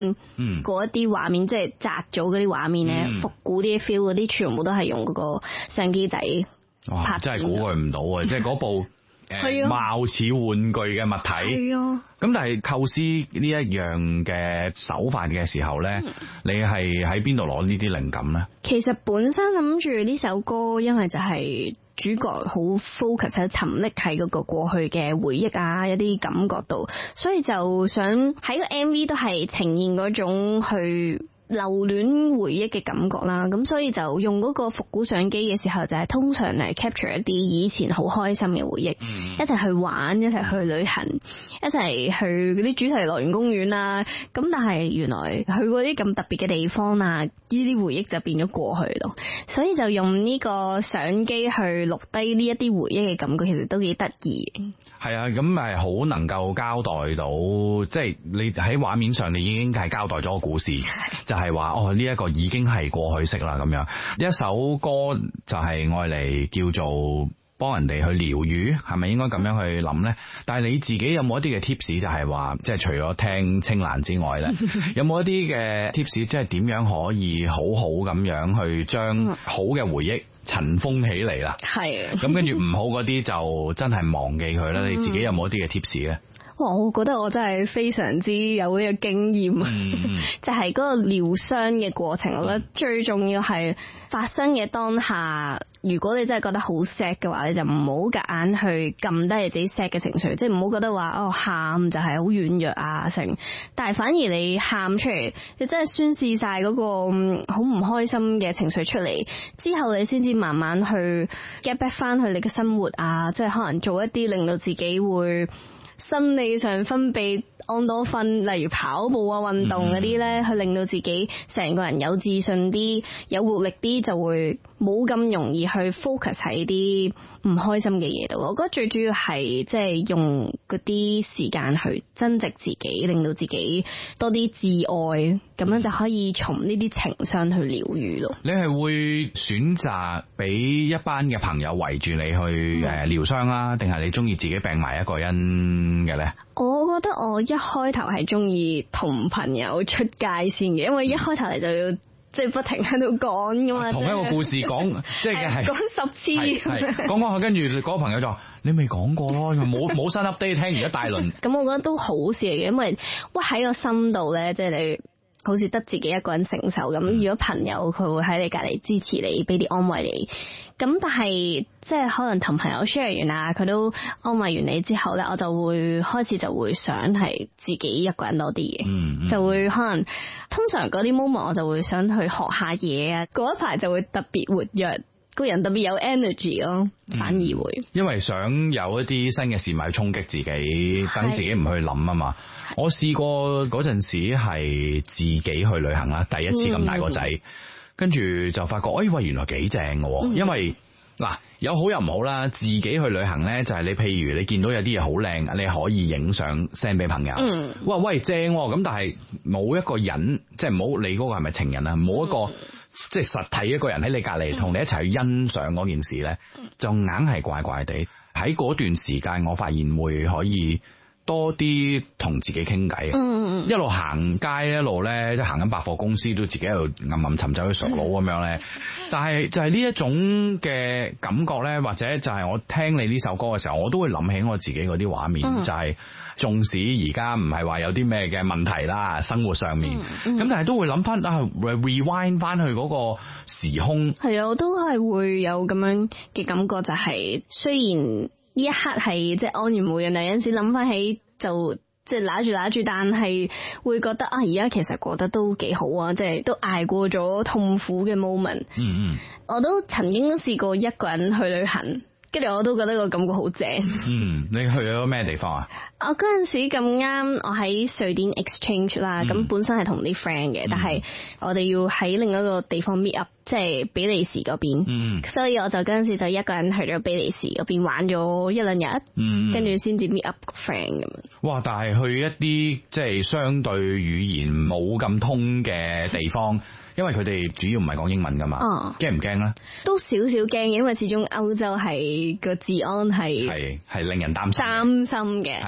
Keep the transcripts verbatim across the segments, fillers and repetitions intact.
嗯，嗰一啲畫面即係摘咗嗰啲畫面咧，復、嗯、古啲 feel 嗰啲，全部都係用嗰個相機仔拍。 真係估佢唔到啊！即係嗰部誒貌似玩具嘅物體。係啊。咁但係構思呢一樣嘅手法嘅時候咧、嗯，你係喺邊度攞呢啲靈感咧？ 其實本身諗住呢首歌，因為就係主角好 focus 喺沉溺喺嗰個過去嘅回憶啊，一啲感覺度，所以就想喺個 M V 都係呈現嗰種去留戀回憶嘅感覺啦，咁所以就用嗰個復古相機嘅時候，就係通常嚟 capture 一啲以前好開心嘅回憶，嗯、一齊去玩，一齊去旅行，一齊去嗰啲主題樂園公園啦。咁但係原來去嗰啲咁特別嘅地方啊，呢啲回憶就變咗過去咯。所以就用呢個相機去錄低呢一啲回憶嘅感覺，其實都幾得意。 係啊，咁係好能夠交代到，即係你喺畫面上，你已經係交代咗個故事，就係話哦呢一個已經係過去式啦咁樣。一首歌就係愛嚟叫做幫人哋去療癒，係咪應該咁樣去諗呢？但係你自己有冇一啲嘅 tips， 就係話即係除咗聽青蘭之外呢，有冇一啲嘅 tips， 即係點樣可以好好咁樣去將好嘅回憶塵封起嚟啦？係咁跟住唔好嗰啲就真係忘記佢啦。你自己有冇一啲嘅 tips 呢？ 我覺得我真係非常之有呢個經驗，嗯、就係嗰個療傷嘅過程，我覺得最重要係發生嘅當下。如果你真係覺得好 sad 嘅話，你就唔好夾硬去撳低你自己 sad 嘅情緒，即係唔好覺得話哦喊就係好軟弱啊成。但係反而你喊出嚟，你真係宣泄晒嗰個好唔開心嘅情緒出嚟之後，你先至慢慢去 get back 翻去你嘅生活啊，即係可能做一啲令到自己會生理上分泌安多酚，例如跑步啊、運動嗰啲咧，去令到自己成個人有自信啲、有活力啲，就會冇咁容易去 focus 喺啲唔開心嘅嘢度。我覺得最主要係即係用嗰啲時間去增值自己，令到自己多啲自愛，咁樣就可以從呢啲情傷去療癒咯。 你係會選擇俾一班嘅朋友圍住你去誒療傷啊，定係你中意自己病埋一個人嘅咧？ 我覺得我一開頭係中意同朋友出街先嘅，因為一開頭嚟就要即係不停喺度講噶嘛， 同一個故事講，即係係講十次， 講講下，跟住嗰個朋友就話你未講過咯，冇冇新 update 聽完一大輪。咁我覺得都好事嚟嘅，因為屈喺個心度咧，即係你好似得自己一個人承受咁。如果朋友佢會喺你隔籬支持你，俾啲安慰你。咁但係即係可能同朋友 share 完啊，佢都安慰完你之後咧，我就會開始就會想係自己一個人多啲嘅，嗯嗯，就會可能通常嗰啲 moment 我就會想去學下嘢啊，嗰一排就會特別活躍，個人特別有 energy 咯，反而會、嗯、因為想有一啲新嘅事物去衝擊自己，等自己唔去諗啊嘛。我試過嗰陣時係自己去旅行啦，第一次咁大個仔。嗯跟住就發覺，哎喂，原來幾正嘅，因為嗱有好有唔好啦。自己去旅行呢，就係、是、你譬如你見到有啲嘢好靚，你可以影相 send 俾朋友。嗯，哇喂正咁、哦，但係冇一個人，即係唔好理嗰個係咪情人啊，冇一個、嗯、即係實體一個人喺你隔籬同你一齊去欣賞嗰件事呢，就硬係怪怪地。喺嗰段時間，我發現會可以多啲同自己傾偈，嗯，一路行街一路咧，即係行緊百貨公司都自己喺度暗暗尋找啲傻佬咁樣咧。但係就係呢一種嘅感覺咧，或者就係我聽你呢首歌嘅時候，我都會諗起我自己嗰啲畫面，嗯、就係縱使而家唔係話有啲咩嘅問題啦，生活上面，咁、嗯嗯、但係都會諗翻啊 rewind 翻去嗰個時空。係啊，我都係會有咁樣嘅感覺，就係、是、雖然。呢一刻係即係安然無恙，有陣時諗翻起就即係揦住揦住，但係會覺得啊，而家其實過得都幾好啊，即係都捱過咗痛苦嘅 moment。嗯嗯，我都曾經都試過一個人去旅行，跟住我都覺得個感覺好正。嗯，你去咗咩地方啊？我嗰陣時咁啱，我喺瑞典 exchange 啦，咁、嗯、本身係同啲 friend 嘅，但係我哋要喺另一個地方 meet up，即係比利時嗰邊。嗯，所以我就嗰陣時就一個人去咗比利時嗰邊玩咗一兩日，嗯，跟住先至 meet up 個 friend 咁樣。哇！但係去一啲即係相對語言冇咁通嘅地方。因為佢哋主要唔係講英文噶嘛，驚唔驚咧？都少少驚，因為始終歐洲係個治安係係係令人擔心擔心嘅。係，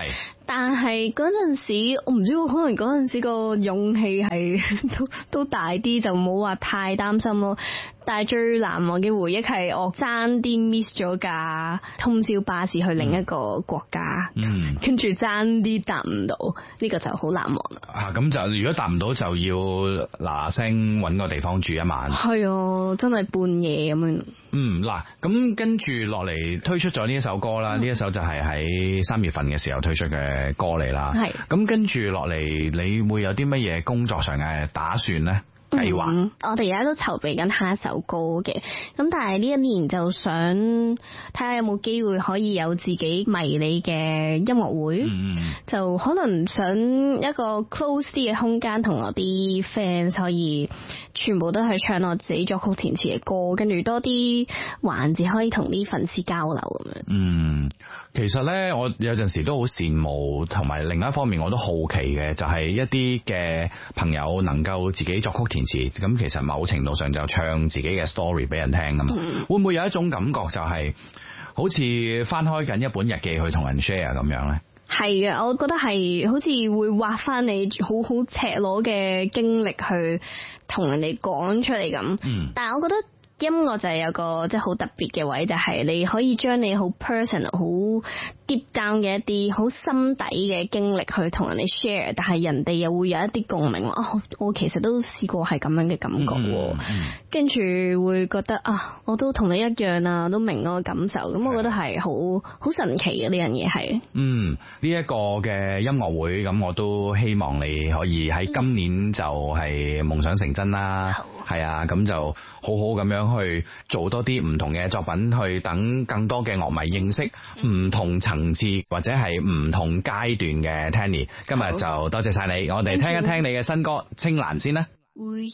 但係嗰陣時，我唔知可能嗰陣時個勇氣係都都大啲，就冇話太擔心咯。但係最難忘嘅回憶係我爭啲 miss 咗架通宵巴士去另一個國家，嗯，跟住爭啲搭唔到，呢個就好難忘啦。 啊，咁就如果搭唔到就要嗱聲搵個地方住一晚。係啊，真係半夜咁樣。 嗯，嗱，咁跟住落嚟推出咗呢一首歌啦，呢、嗯、一首就係喺三月份嘅時候推出嘅歌嚟啦。係，咁跟住落嚟，你會有啲乜嘢工作上嘅打算呢？計劃、嗯， 我哋而家都籌備緊下一首歌嘅，咁但係呢一年就想睇下有冇機會可以有自己迷你嘅音樂會，嗯、就可能想一個 close 啲嘅空間，同我啲 fans 可以全部都係唱我自己作曲填詞嘅歌，跟住多啲環節可以同啲粉絲交流咁樣。 嗯，其實呢，我有陣時都好羨慕，同埋另一方面我都好奇嘅，就係、是、一啲嘅朋友能夠自己作曲填詞，咁其實某程度上就唱自己嘅 story 俾人聽噶嘛、嗯，會唔會有一種感覺就係好似翻開緊一本日記去同人 share 咁樣呢？ 係嘅，我覺得係好似會畫翻你好好赤裸嘅經歷去同人哋講出嚟咁。嗯，但係我覺得音樂就係有個即係好特別嘅位，就係、是、你可以將你好 personal、好 deep down 嘅一啲好心底嘅經歷去同人哋 share， 但係人哋又會有一啲共鳴。哦，我其實都試過係咁樣嘅感覺，跟、嗯、住、嗯、會覺得啊，我都同你一樣啊，都明我嘅感受。咁我覺得係好好神奇嘅呢樣嘢係。嗯， 呢、這、一個嘅音樂會，咁我都希望你可以喺今年就係夢想成真啦。係、嗯、啊，咁就好好咁樣去做多啲唔同嘅作品，去等更多嘅樂迷認識唔同層次或者係唔同階段嘅 Tanny。今日就多謝晒你，我哋聽一聽你嘅新歌《青藍》先啦。